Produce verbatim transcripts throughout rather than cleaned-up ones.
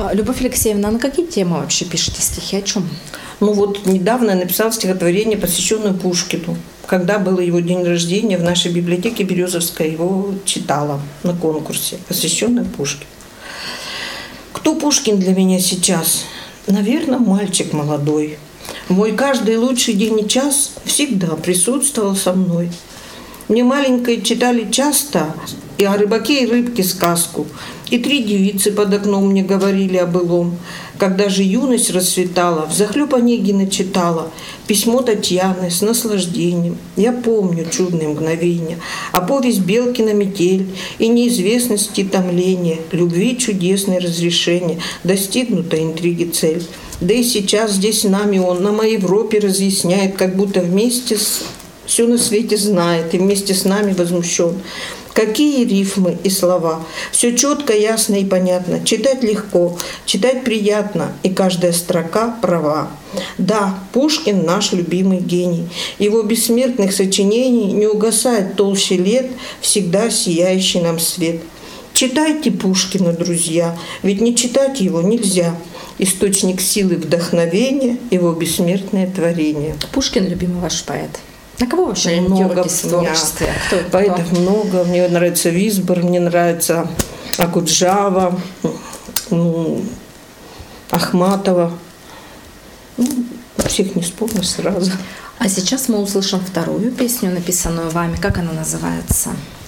Любовь Алексеевна, а на какие темы вообще пишете стихи? О чем? Ну вот недавно я написала стихотворение, посвященное Пушкину. Когда был его день рождения, в нашей библиотеке Березовской его читала на конкурсе, посвященное Пушкину. Кто Пушкин для меня сейчас? Наверное, мальчик молодой. Мой каждый лучший день и час всегда присутствовал со мной. Мне маленькой читали часто и о рыбаке и рыбке сказку, и три девицы под окном мне говорили о былом. Когда же юность расцветала, взахлеб Онегина читала письмо Татьяны с наслаждением. Я помню чудные мгновения, а повесть Белкина метель и неизвестности томления, любви чудесное разрешение, достигнута интриги цель. Да и сейчас здесь с нами он на моей Европе разъясняет, как будто вместе с... все на свете знает и вместе с нами возмущен. Какие рифмы и слова. Все четко, ясно и понятно. Читать легко, читать приятно, и каждая строка права. Да, Пушкин наш любимый гений. Его бессмертных сочинений не угасает толще лет, всегда сияющий нам свет. Читайте Пушкина, друзья, ведь не читать его нельзя. Источник силы вдохновения, его бессмертное творение. Пушкин – любимый ваш поэт. На кого вообще много ориентируетесь в творчестве? Кто, поэтов кто? много. Мне нравится Висбор, мне нравится Акуджава, ну, Ахматова. Ну, всех не вспомнишь сразу. А сейчас мы услышим вторую песню, написанную вами. Как она называется?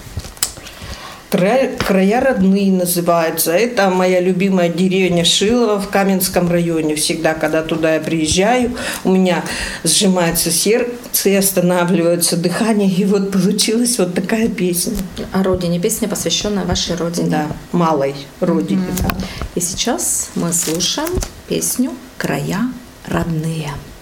«Края родные» называется. Это моя любимая деревня Шилово в Каменском районе. Всегда, когда туда я приезжаю, у меня сжимается сердце и останавливается дыхание. И вот получилась вот такая песня. О родине. Песня, посвященная вашей родине. Да, малой родине. Mm-hmm. И сейчас мы слушаем песню «Края родные».